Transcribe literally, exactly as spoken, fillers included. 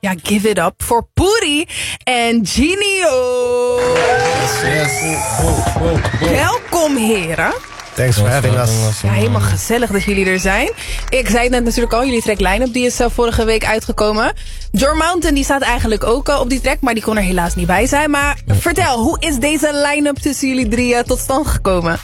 Ja, give it up voor Puri en Genio. Yes, yes. Wow, wow, wow. Welkom, heren. Thanks for having us. Ja, helemaal gezellig dat jullie er zijn. Ik zei het net natuurlijk al, jullie track line-up die is uh, vorige week uitgekomen. Jor Mountain die staat eigenlijk ook uh, op die track, maar die kon er helaas niet bij zijn. Maar vertel, hoe is deze line-up tussen jullie drie uh, tot stand gekomen?